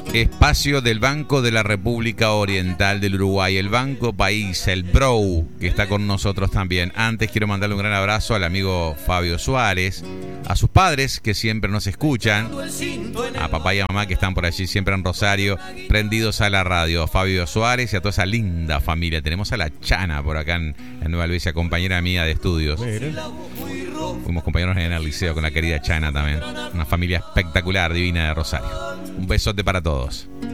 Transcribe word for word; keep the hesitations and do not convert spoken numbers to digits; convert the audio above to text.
espacio del Banco de la República Oriental del Uruguay, el Banco País, el B R O, que está con nosotros también. Antes quiero mandarle un gran abrazo al amigo Fabio Suárez, a sus padres que siempre nos escuchan, a papá y a mamá que están por allí siempre en Rosario, prendidos a la radio, a Fabio Suárez y a toda esa linda familia. Tenemos a la Chana por acá en, en Nueva Albesia, compañera mía de estudios. Fuimos compañeros en el liceo con la querida Chana también. Una familia espectacular, divina de Rosario. Un besote para todos.